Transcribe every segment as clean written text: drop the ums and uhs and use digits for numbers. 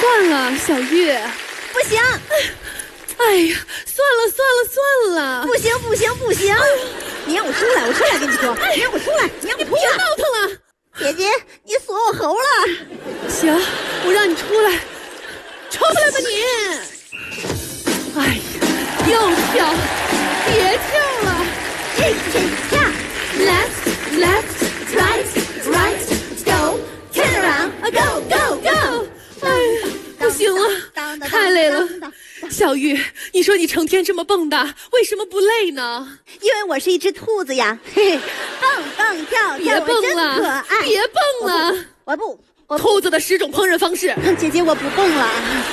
算了，小月， 不行。 哎呀，算了， 不行！你让我出来，跟你说，你让我出来，你让我出来！ 别闹腾了， 姐姐，你锁我喉了。 行，我让你出来，出来吧你！哎呀，又跳，别跳了！ 跳 ，left, right, go, turn around, go。哎呀，不行了，太累了。小玉，你说你成天这么蹦跶，为什么不累呢？ 因为我是一只兔子呀，嘿嘿，蹦蹦跳跳，我真可爱。 别蹦了， 我不， 兔子的10种烹饪方式。 姐姐，我不蹦了。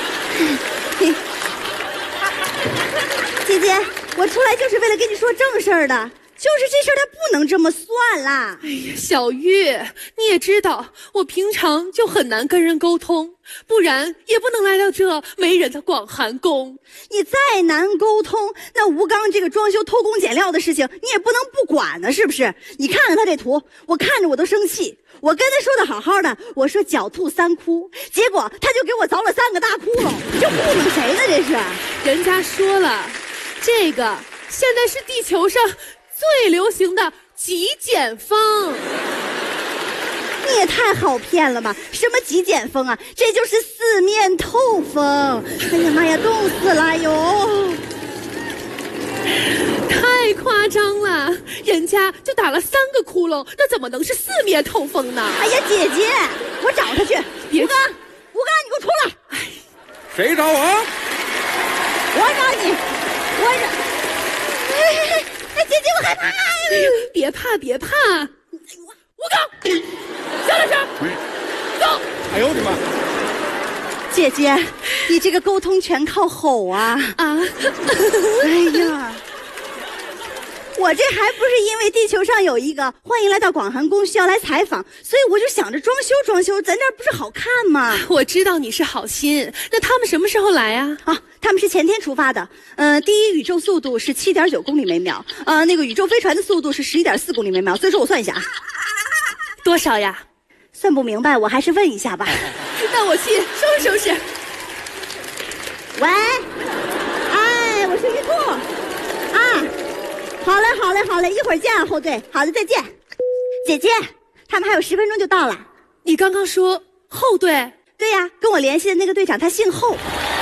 姐姐，我出来就是为了跟你说正事儿的。就是这事儿，它不能这么算啦。 哎呀，小玉，你也知道，我平常就很难跟人沟通，不然也不能来到这没人的广寒宫。 你再难沟通，那吴刚这个装修偷工减料的事情，你也不能不管呢，是不是？你看看他这图，我看着我都生气。我跟他说的好好的，我说狡兔3窟，结果他就给我凿了3个大窟窿，这糊弄谁呢？这是？ 人家说了，这个现在是地球上最流行的极简风。 你也太好骗了吧！什么极简风啊？这就是四面透风。哎呀妈呀，冻死了哟！ 太夸张了，人家就打了3个窟窿，那怎么能是四面透风呢？ 哎呀，姐姐，我找他去。吴刚，你给我出来！ 谁找我？ 我找你，姐姐，我害怕。 别怕，吴刚，下来时，走。 哎呦我的妈！ 姐姐，你这个沟通全靠吼啊！哎呀，我这还不是因为地球上有一个欢迎来到广寒宫需要来采访，所以我就想着装修，咱这儿不是好看吗？ 我知道你是好心，那他们什么时候来啊？ 他们是前天出发的。第一宇宙速度是7.9公里每秒，那个宇宙飞船的速度是11.4公里每秒。所以说我算一下啊， 多少呀？ 算不明白，我还是问一下吧。 那我去收拾收拾。 喂，哎，我是玉兔啊。好嘞，一会儿见啊，后队。好的，再见。姐姐，他们还有10分钟就到了。 你刚刚说后队？ 对呀，跟我联系的那个队长他姓后。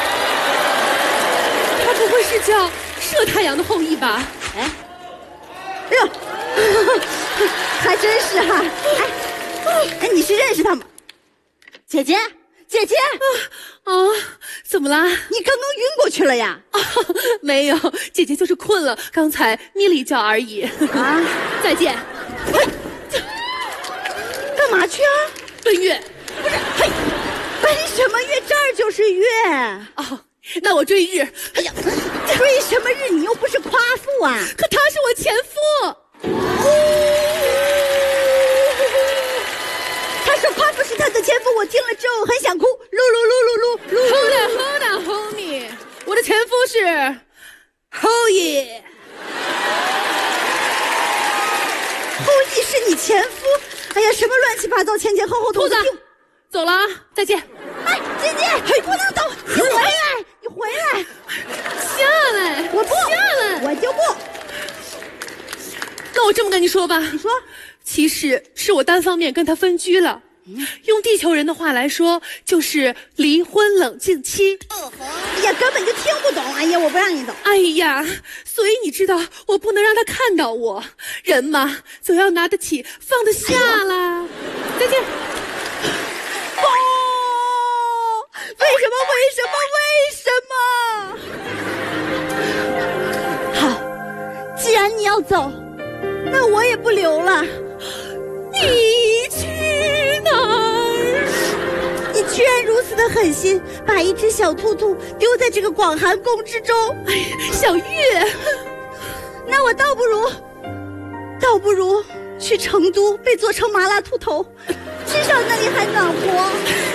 他不会是叫射太阳的后羿吧？ 哎呦，还真是哈！哎，你是认识他吗？姐姐， 怎么啦？ 你刚刚晕过去了呀？ 没有，姐姐就是困了，刚才眯了一觉而已。再见。 干嘛去啊？ 奔月。 不是，嘿，奔什么月？这儿就是月。 那我追日。 哎呀，追什么日？你又不是夸父啊！ 可他是我前夫。 他说夸父是他的前夫，我听了之后很想哭。 Hold on, homie， 我的前夫是后羿。 后羿是你前夫？哎呀，什么乱七八糟，前后兔子，走了啊，再见。 哎，姐姐，你不能走，你回来， 下来， 我不下来， 我就不。 那我这么跟你说吧， 你说， 其实是我单方面跟他分居了。用地球人的话来说，就是离婚冷静期。 哎呀，根本就听不懂。哎呀，我不让你走。 哎呀，所以你知道，我不能让他看到我。人嘛，总要拿得起放得下啦。再见。 为什么？好，既然你要走，那我也不留了。 你去哪儿？ 你居然如此的狠心，把一只小兔兔丢在这个广寒宫之中。 哎呀，小月， 那我倒不如去成都被做成麻辣兔头，至少那里还暖和。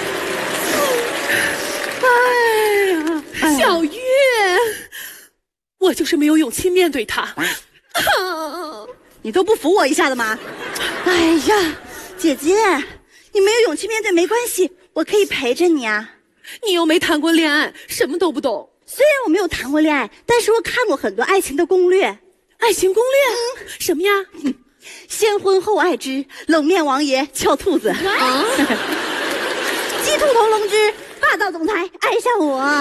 哎呀，小月，我就是没有勇气面对他。 你都不服我一下子吗？哎呀，姐姐，你没有勇气面对没关系，我可以陪着你啊。 你又没谈过恋爱，什么都不懂。 虽然我没有谈过恋爱，但是我看过很多爱情的攻略。 爱情攻略？什么呀？ 先婚后爱之冷面王爷撬兔子。啊！鸡兔同笼之霸道总裁爱上我。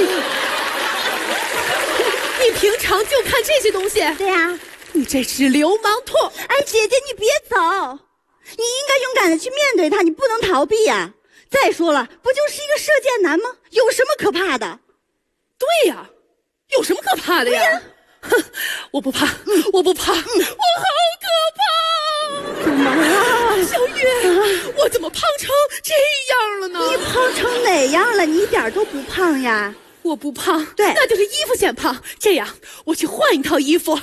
你平常就看这些东西？ 对呀。 你这只流氓兔！ 哎，姐姐你别走，你应该勇敢的去面对他，你不能逃避呀。再说了，不就是一个射箭男吗？有什么可怕的？ 对呀，有什么可怕的呀？哼，我不怕，我不怕，我好可怕！ 怎么了， 小月？我怎么胖成这样了呢？ 你胖成哪样了？你一点都不胖呀！ 我不胖， 对， 那就是衣服显胖。这样，我去换一套衣服。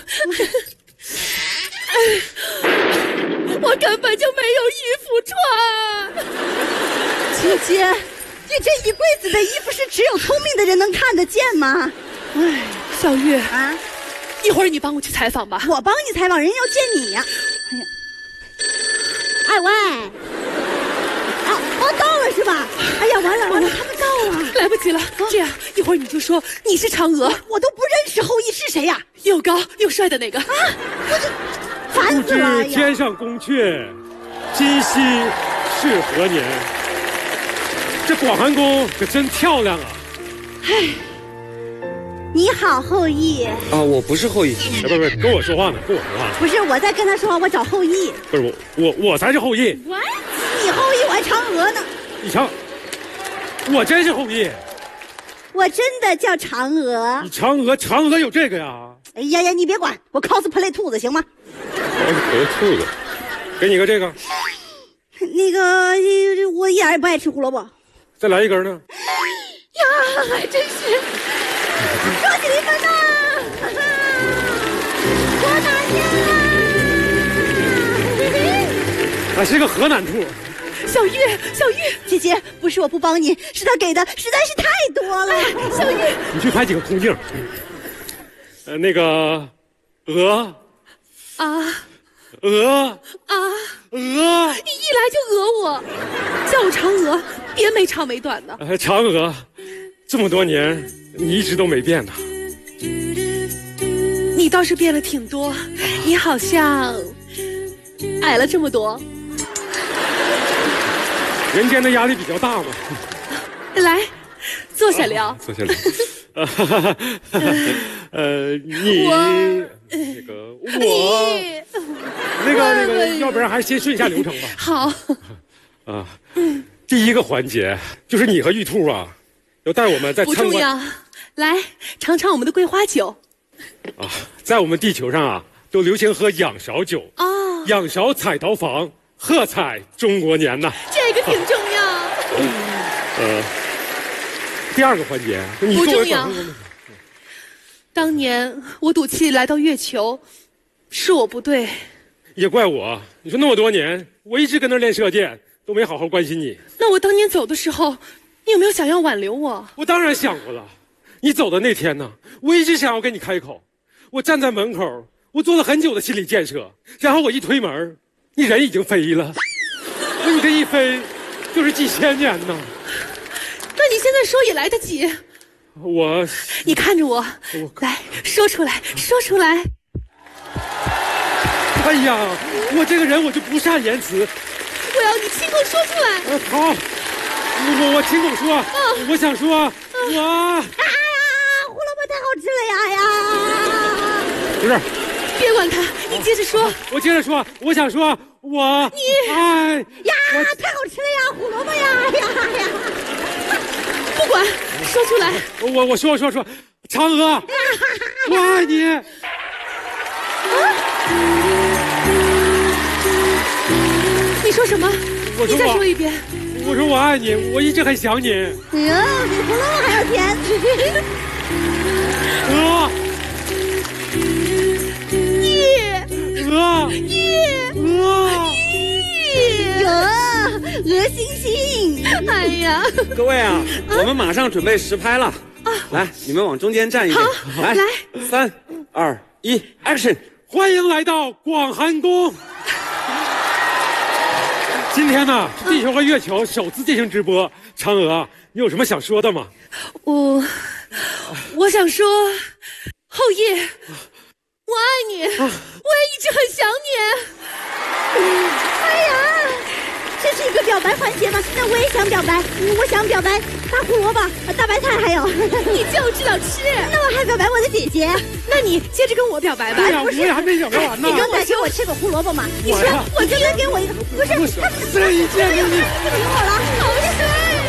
我根本就没有衣服穿。 姐姐，你这一柜子的衣服是只有聪明的人能看得见吗？ 哎，小玉啊， 一会儿你帮我去采访吧。 我帮你采访，人要见你呀。哎呀，哎喂，哦，到了是吧？哎呀，完了，他们到了， 来不及了。这样，一会儿你就说你是嫦娥， 我都不认识后羿是谁呀？ 又高又帅的那个。啊， 我就烦死了。 不知天上宫阙，今夕是何年？这广寒宫可真漂亮啊！ 哎，你好，后羿。 啊，我不是后羿。 不是，跟我说话呢，跟我说话呢。 不是，我在跟他说话，我找后羿。 不是我才是后羿。 你后羿，我还嫦娥呢。 你瞧，我真是后羿。 我真的叫嫦娥。 你嫦娥有这个呀？ 哎呀呀，你别管，我 cosplay 兔子行吗 ？cosplay 兔子，给你个这个。 那个，我一点也不爱吃胡萝卜。 再来一根呢？ 呀，还真是。恭喜你们呐！我打箭了！ 还是个河南兔。 小玉， 姐姐，不是我不帮你，是他给的实在是太多了。 小玉， 你去拍几个空镜。那个鹅你一来就讹我，叫我嫦娥，别没长没短的。 嫦娥，这么多年你一直都没变呢。 你倒是变了挺多，你好像矮了这么多。 人间的压力比较大嘛。 来，坐下聊。 坐下聊。你那个，要不然还先顺一下流程吧。 好。 啊，第一个环节就是你和玉兔啊，要带我们在参观。 不重要，来尝尝我们的桂花酒。 啊，在我们地球上啊，都流行喝仰韶酒。哦。仰韶彩陶坊，喝彩中国年呐。 这个挺重要。 第二个环节，你作为广东人。 当年我赌气来到月球，是我不对。 也怪我，你说那么多年，我一直跟那练射箭，都没好好关心你。 那我当年走的时候，你有没有想要挽留我？ 我当然想过了。你走的那天呢，我一直想要跟你开口。我站在门口，我做了很久的心理建设，然后我一推门，你人已经飞了。你这一飞，就是几千年呢。 那你现在说也来得及。你看着我，来说出来，说出来。 哎呀，我这个人我就不善言辞。 我要你亲口说出来。 好，我亲口说。我想说， 哎呀，胡萝卜太好吃了呀！ 不是， 别管他，你接着说。 我接着说，我想说， 哎呀，太好吃了呀，胡萝卜呀！ 不管，说出来。 我说，嫦娥，我爱你。 你说什么？你再说一遍。 我说我爱你，我一直很想你。 哎呀，比胡萝卜还要甜。鹅星星。 哎呀， 各位啊，我们马上准备实拍了。来，你们往中间站一点。 来 ，3、2、1 ，Action！ 欢迎来到广寒宫。今天呢，地球和月球首次进行直播。嫦娥， 你有什么想说的吗？ 我想说，后羿，我爱你，我也一直很想你。 哎呀，这是一个表白环节吗？那我也想表白，我想表白大胡萝卜、大白菜，还有你就知道吃。 那我还表白我的姐姐。 那你接着跟我表白吧。 对呀，我也还没表白完呢。 你刚才给我吃个胡萝卜吗？你说我就能给我一个，不是， 这一见着你， 听我了，好帅呀！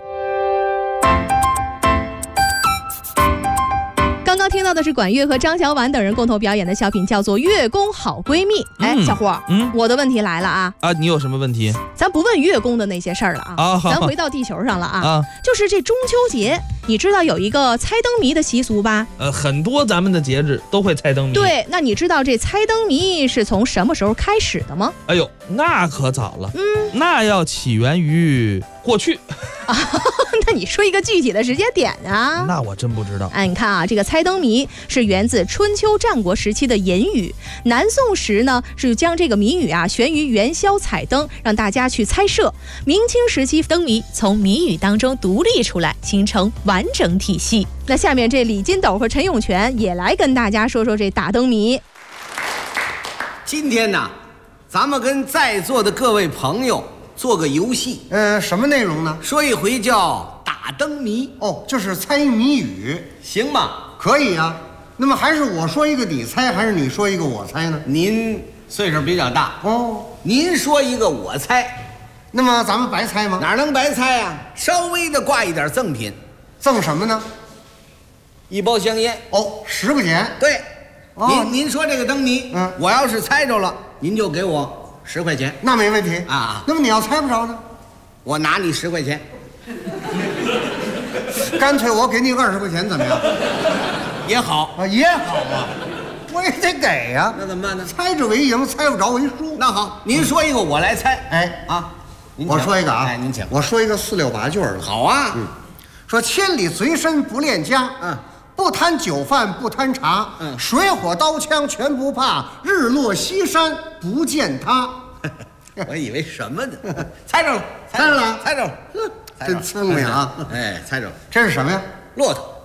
刚刚听到的是管乐和张小婉等人共同表演的小品，叫做《月宫好闺蜜》。哎，小胡，我的问题来了啊！ 你有什么问题？ 咱不问月宫的那些事儿了啊，咱回到地球上了啊。就是这中秋节，你知道有一个猜灯谜的习俗吧？ 很多咱们的节日都会猜灯谜。 对，那你知道这猜灯谜是从什么时候开始的吗？ 哎呦，那可早了。那要起源于过去。 那你说一个具体的时间点啊？ 那我真不知道。 哎，你看啊，这个猜灯谜是源自春秋战国时期的隐语，南宋时呢是将这个谜语啊悬于元宵彩灯，让大家去猜摄。明清时期灯谜从谜语当中独立出来，形成完整体系。那下面这李金斗和陈永泉也来跟大家说说这打灯谜。 今天呢，咱们跟在座的各位朋友做个游戏， 什么内容呢？ 说一回叫打灯谜。 哦，就是猜谜语， 行吗？ 可以啊。那么还是我说一个你猜，还是你说一个我猜呢？ 您岁数比较大哦， 您说一个我猜， 那么咱们白猜吗？ 哪能白猜啊？稍微的挂一点赠品， 赠什么呢？ 一包香烟。 哦，10块钱。 对， 哦， 您说这个灯谜，我要是猜着了，您就给我10块钱。 那没问题啊。 那么你要猜不着呢？ 我拿你10块钱。 干脆我给你20块钱，怎么样？ 也好啊，也好啊，我也得给呀。 那怎么办呢？ 猜着为赢，猜不着为输。 那好，您说一个，我来猜。 哎啊， 我说一个啊， 哎，您请。 我说一个4、6、8句的。 好啊， 说千里随身不恋家，不贪酒饭不贪茶，水火刀枪全不怕，日落西山不见他。 我以为什么呢？猜着了， 猜着了， 猜着了， 真聪明啊！ 哎，猜着了， 这是什么呀？ 骆驼。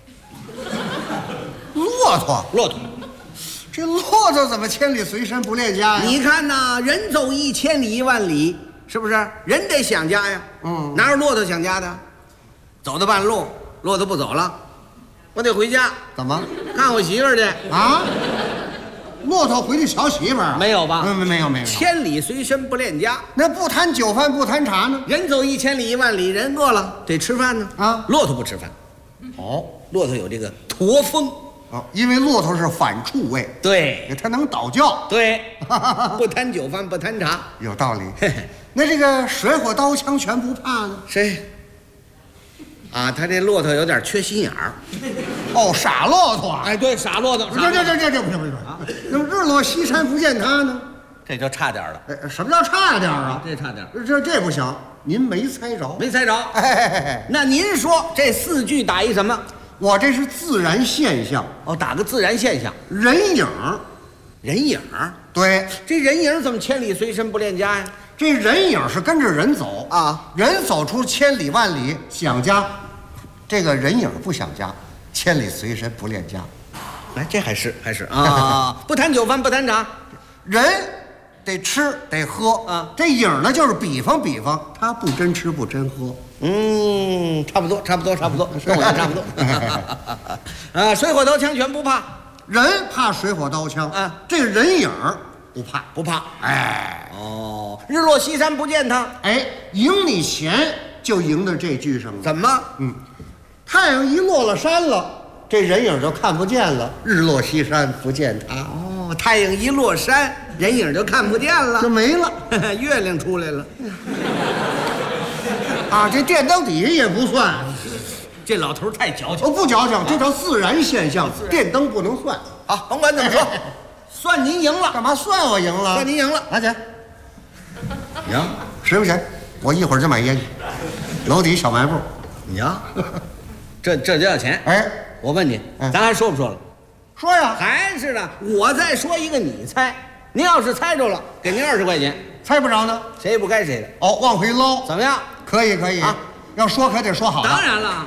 骆驼， 骆驼， 这骆驼怎么千里随身不恋家呀？ 你看呐，人走1000里10000里，是不是？人得想家呀。哪有骆驼想家的？走到半路，骆驼不走了，我得回家。 怎么看我媳妇儿去啊？骆驼回去瞧媳妇儿？ 没有吧？ 没有。 千里随身不恋家， 那不贪酒饭不贪茶呢？ 人走1000里10000里，人饿了得吃饭呢。 啊， 骆驼不吃饭。 哦， 骆驼有这个驼峰。 哦，因为骆驼是反刍位， 对， 它能倒叫。 对，不贪酒饭不贪茶， 有道理。那这个水火刀枪全不怕呢？ 谁？啊，他这骆驼有点缺心眼儿。 哦，傻骆驼。 哎，对，傻骆驼。 这不行啊！那么日落西山不见他呢？ 这就差点了。 哎，什么叫差点啊？ 这差点。 这不行，您没猜着。 没猜着。哎，那您说这4句打一什么？ 我这是自然现象。 哦，打个自然现象。 人影。 人影？ 对， 这人影怎么千里随身不恋家呀？ 这人影是跟着人走啊， 人走出千里万里想家，这个人影不想家，千里随身不恋家。 哎，这还是啊，不贪酒饭不贪茶， 人得吃得喝啊。 这影呢就是比方，他不真吃不真喝。 差不多，跟我这差不多。啊，水火刀枪全不怕， 人怕水火刀枪啊， 这人影不怕。 哎，哦，日落西山不见他。 哎，赢你钱就赢到这句上了。 怎么？ 太阳一落了山了，这人影就看不见了，日落西山不见他。 哦，太阳一落山，人影就看不见了， 就没了。 月亮出来了。 啊，这电灯底下也不算。 这老头太矫情。 不矫情，这叫自然现象，电灯不能算。 好，甭管怎么说，算您赢了。 干嘛算我赢了？ 算您赢了， 拿钱。行，10块钱，我一会儿就买烟去。楼底小卖部。 呀，这就要钱？ 哎， 我问你，咱还说不说了？ 说呀， 还是的。我再说一个，你猜。您要是猜着了，给您20块钱； 猜不着呢， 谁也不该谁的。 哦，往回捞， 怎么样？ 可以啊。 要说可得说好了。 当然了，